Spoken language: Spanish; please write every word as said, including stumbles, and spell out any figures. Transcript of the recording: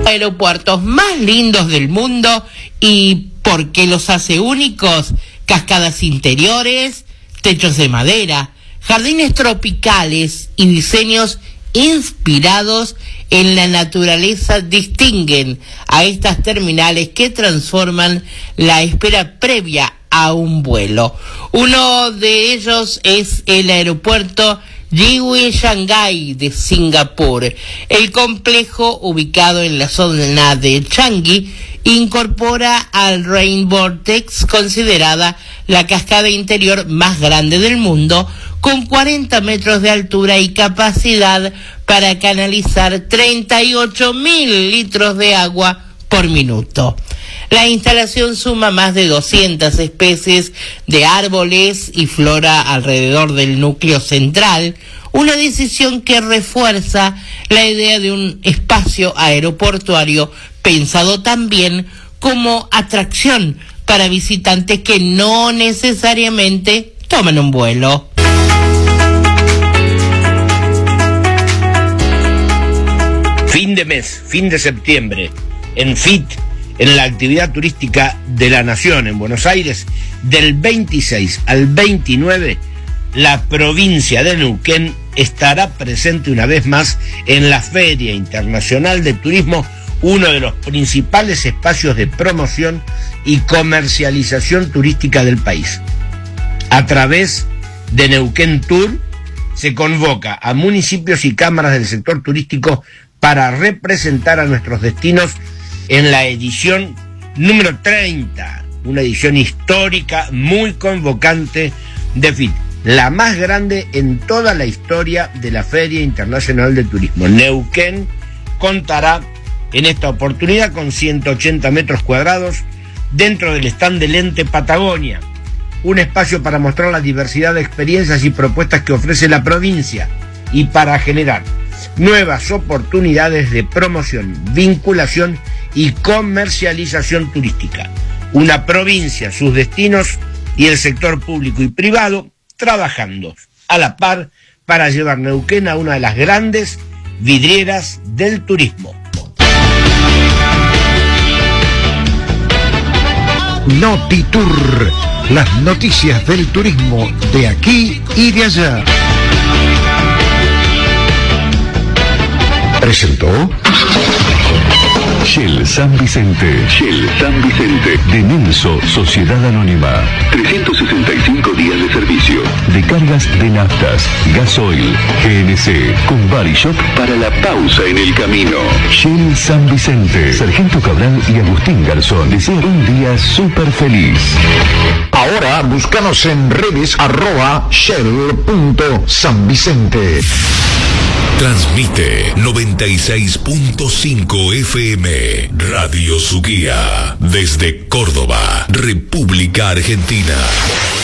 aeropuertos más lindos del mundo. ¿Y por qué los hace únicos? Cascadas interiores, techos de madera, jardines tropicales y diseños inspirados en la naturaleza distinguen a estas terminales que transforman la espera previa a un vuelo. Uno de ellos es el aeropuerto Jiwi Shanghai de Singapur. El complejo, ubicado en la zona de Changi, incorpora al Rain Vortex, considerada la cascada interior más grande del mundo, con cuarenta metros de altura y capacidad para canalizar treinta y ocho mil litros de agua por minuto. La instalación suma más de doscientas especies de árboles y flora alrededor del núcleo central, una decisión que refuerza la idea de un espacio aeroportuario pensado también como atracción para visitantes que no necesariamente toman un vuelo. Fin de mes, fin de septiembre, en F I T, en la actividad turística de la Nación en Buenos Aires, del veintiséis al veintinueve, la provincia de Neuquén estará presente una vez más en la Feria Internacional de Turismo, uno de los principales espacios de promoción y comercialización turística del país. A través de Neuquén Tour se convoca a municipios y cámaras del sector turístico para representar a nuestros destinos en la edición número treinta, una edición histórica muy convocante de F I T, la más grande en toda la historia de la Feria Internacional de Turismo. Neuquén contará en esta oportunidad con ciento ochenta metros cuadrados dentro del stand del ente Patagonia, un espacio para mostrar la diversidad de experiencias y propuestas que ofrece la provincia y para generar nuevas oportunidades de promoción, vinculación y comercialización turística. Una provincia, sus destinos y el sector público y privado trabajando a la par para llevar Neuquén a una de las grandes vidrieras del turismo. Notitour, las noticias del turismo de aquí y de allá. Presentó Shell San Vicente. Shell San Vicente. De Nelso, Sociedad Anónima. trescientos sesenta y cinco días de servicio. De cargas de naftas, gasoil, G N C, con body shop para la pausa en el camino. Shell San Vicente. Sargento Cabral y Agustín Garzón desean un día súper feliz. Ahora búscanos en redes arroba shell punto san vicente. Transmite noventa y seis punto cinco F M Radio Suquía desde Córdoba, República Argentina.